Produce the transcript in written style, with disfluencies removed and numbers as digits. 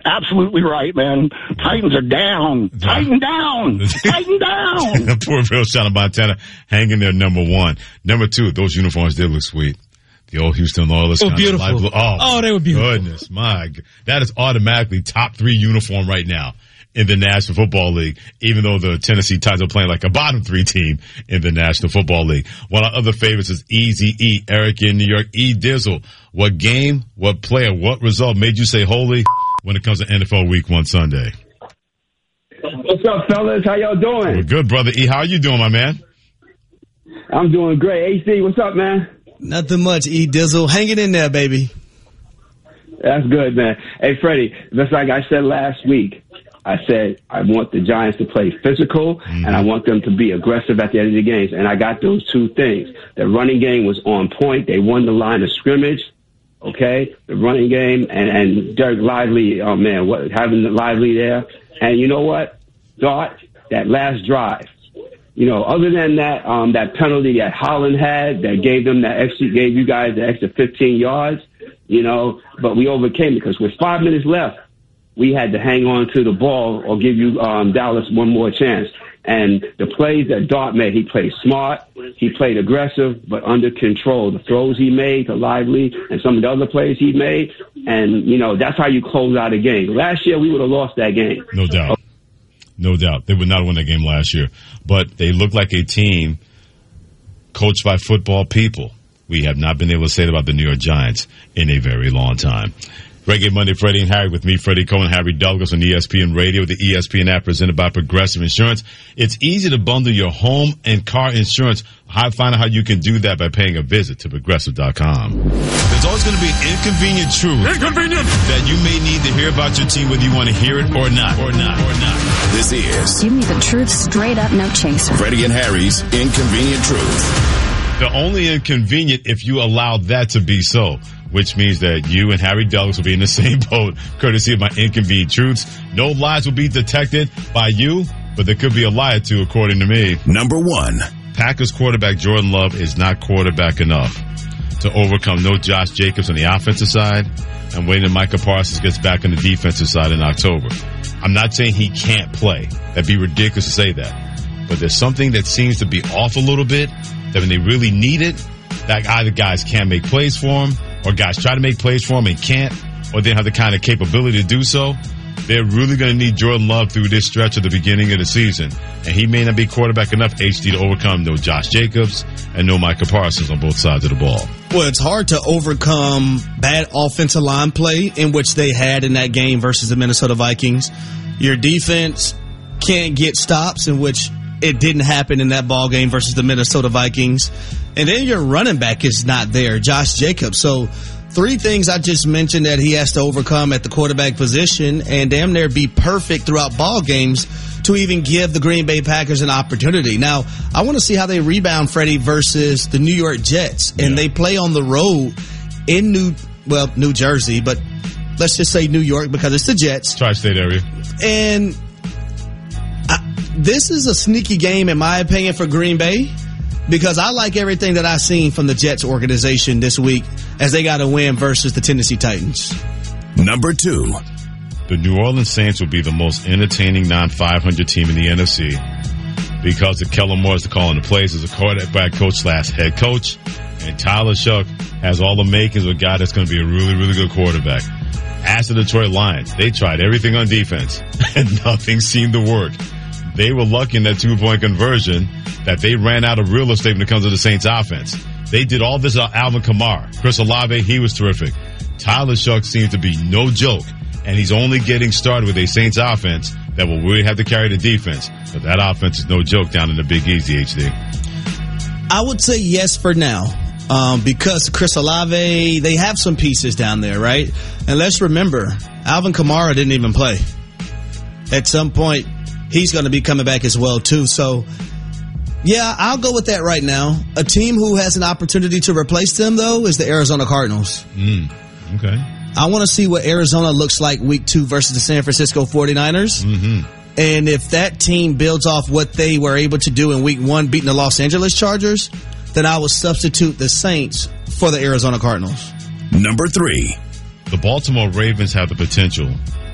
absolutely right, man. Titans are down. Tighten down. Tighten down. Poor Bill Shot of Montana hanging there number 1. Number 2, those uniforms did look sweet. The old Houston Oilers. Oh, beautiful. They were beautiful. Goodness, my God. That is automatically top 3 uniform right now in the National Football League, even though the Tennessee Titans are playing like a bottom 3 team in the National Football League. One of our other favorites is Easy-E, Eric in New York. E. Dizzle, what game, what player, what result made you say holy when it comes to NFL Week 1 Sunday? What's up, fellas? How y'all doing? We're good, brother E. How are you doing, my man? I'm doing great. AC, what's up, man? Nothing much, E. Dizzle. Hanging in there, baby. That's good, man. Hey, Freddie, just like I said last week, I said I want the Giants to play physical, and I want them to be aggressive at the end of the games. And I got those 2 things. The running game was on point. They won the line of scrimmage, okay? The running game and Derek Lively, oh, man, having the Lively there. And you know what? Dart, that last drive. You know, other than that, that penalty that Holland had that gave you guys the extra 15 yards, you know, but we overcame it because with 5 minutes left, we had to hang on to the ball or give you Dallas one more chance. And the plays that Dart made, he played smart, he played aggressive, but under control. The throws he made to Lively and some of the other plays he made, and, you know, that's how you close out a game. Last year, we would have lost that game. No doubt. No doubt. They would not win that game last year. But they look like a team coached by football people. We have not been able to say that about the New York Giants in a very long time. Reggae Monday, Freddie and Harry with me, Freddie Cohen, Harry Douglas on ESPN Radio, the ESPN app presented by Progressive Insurance. It's easy to bundle your home and car insurance. Find out how you can do that by paying a visit to Progressive.com. There's always going to be an inconvenient truth that you may need to hear about your team, whether you want to hear it or not. This is Give me the truth straight up, no chaser. Freddie and Harry's Inconvenient Truth. The only inconvenient if you allow that to be so, which means that you and Harry Douglas will be in the same boat, courtesy of my inconvenient truths. No lies will be detected by you, but there could be a lie or two, according to me. Number 1. Packers quarterback Jordan Love is not quarterback enough to overcome no Josh Jacobs on the offensive side and waiting until Micah Parsons gets back on the defensive side in October. I'm not saying he can't play. That'd be ridiculous to say that. But there's something that seems to be off a little bit, that when they really need it, that either guys can't make plays for him, or guys try to make plays for him and can't, or they don't have the kind of capability to do so. They're really going to need Jordan Love through this stretch at the beginning of the season. And he may not be quarterback enough, HD, to overcome no Josh Jacobs and no Micah Parsons on both sides of the ball. Well, it's hard to overcome bad offensive line play, in which they had in that game versus the Minnesota Vikings. Your defense can't get stops, in which it didn't happen in that ball game versus the Minnesota Vikings. And then your running back is not there, Josh Jacobs. So 3 things I just mentioned that he has to overcome at the quarterback position and damn near be perfect throughout ball games to even give the Green Bay Packers an opportunity. Now, I want to see how they rebound, Freddie, versus the New York Jets. And they play on the road in New Jersey, but let's just say New York because it's the Jets. Tri-state area. And this is a sneaky game, in my opinion, for Green Bay, because I like everything that I've seen from the Jets organization this week as they got a win versus the Tennessee Titans. Number 2. The New Orleans Saints will be the most entertaining non-500 team in the NFC because of Kellen Moore is calling the plays as a quarterback coach / head coach, and Tyler Shough has all the makings of a guy that's going to be a really, really good quarterback. As the Detroit Lions, they tried everything on defense, and nothing seemed to work. They were lucky in that 2-point conversion that they ran out of real estate when it comes to the Saints offense. They did all this on Alvin Kamara. Chris Olave, he was terrific. Tyler Shough seems to be no joke, and he's only getting started with a Saints offense that will really have to carry the defense. But that offense is no joke down in the Big Easy, HD. I would say yes for now. Because Chris Olave, they have some pieces down there, right? And let's remember, Alvin Kamara didn't even play. At some point, he's going to be coming back as well, too. So, yeah, I'll go with that right now. A team who has an opportunity to replace them, though, is the Arizona Cardinals. Okay. I want to see what Arizona looks like week 2 versus the San Francisco 49ers. And if that team builds off what they were able to do in week 1, beating the Los Angeles Chargers, then I will substitute the Saints for the Arizona Cardinals. Number 3. The Baltimore Ravens have the potential